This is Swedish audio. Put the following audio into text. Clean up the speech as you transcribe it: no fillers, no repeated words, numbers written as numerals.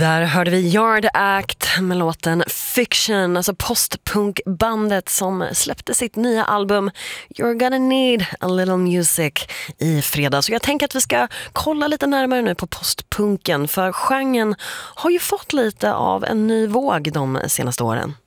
Där hörde vi Yard Act med låten Fiction, alltså postpunkbandet som släppte sitt nya album You're Gonna Need a Little Music i fredags. Och jag tänker att vi ska kolla lite närmare nu på postpunken, för genren har ju fått lite av en ny våg de senaste åren.